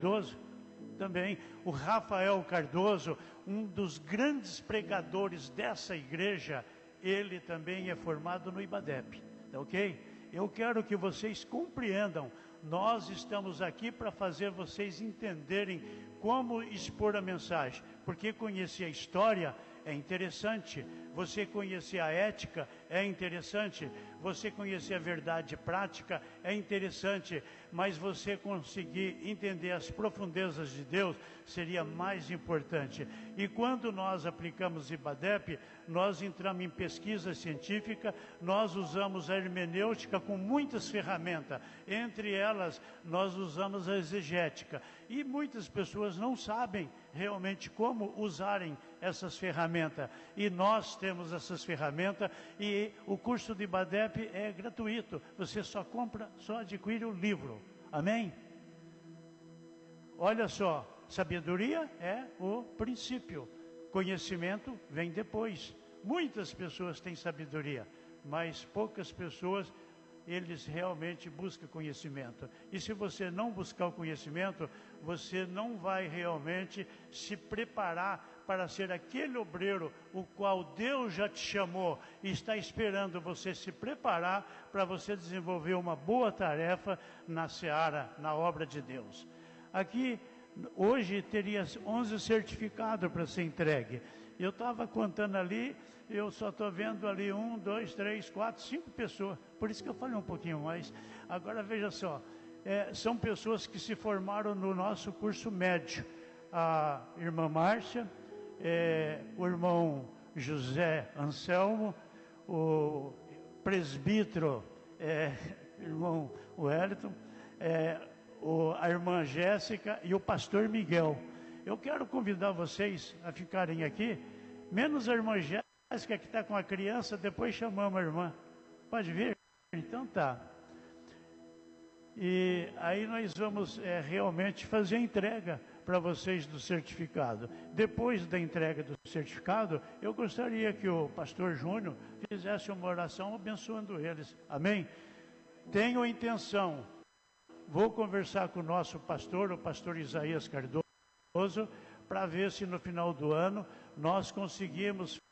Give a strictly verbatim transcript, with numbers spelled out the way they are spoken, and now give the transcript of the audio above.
Cardoso, também o Rafael Cardoso, um dos grandes pregadores dessa igreja, ele também é formado no IBADEP, tá ok? Eu quero que vocês compreendam, nós estamos aqui para fazer vocês entenderem como expor a mensagem, porque conhecer a história é interessante, você conhecer a ética é interessante, você conhecer a verdade prática é interessante, mas você conseguir entender as profundezas de Deus seria mais importante. E quando nós aplicamos IBADEP, nós entramos em pesquisa científica, nós usamos a hermenêutica com muitas ferramentas, entre elas nós usamos a exegética, e muitas pessoas não sabem realmente como usarem essas ferramentas, e nós temos essas ferramentas, e o curso de IBADEP é gratuito, você só compra, só adquire o livro, amém? Olha só, sabedoria é o princípio, conhecimento vem depois. Muitas pessoas têm sabedoria, mas poucas pessoas, eles realmente buscam conhecimento. E se você não buscar o conhecimento, você não vai realmente se preparar para ser aquele obreiro o qual Deus já te chamou e está esperando você se preparar para você desenvolver uma boa tarefa na seara, na obra de Deus. Aqui, hoje teria onze certificados para ser entregue. Eu estava contando ali, eu só estou vendo ali um, dois, três, quatro, cinco pessoas. Por isso que eu falei um pouquinho mais. Agora veja só, é, são pessoas que se formaram no nosso curso médio. A irmã Márcia, é, o irmão José Anselmo, o presbítero, é, irmão Wellington, é, o, a irmã Jéssica e o pastor Miguel. Eu quero convidar vocês a ficarem aqui, menos a irmã Jéssica que está com a criança, depois chamamos a irmã. Pode vir? Então tá. E aí nós vamos é, realmente fazer a entrega para vocês do certificado. Depois da entrega do certificado, eu gostaria que o pastor Júnior fizesse uma oração abençoando eles. Amém? Tenho a intenção, vou conversar com o nosso pastor, o pastor Isaías Cardoso, para ver se no final do ano nós conseguimos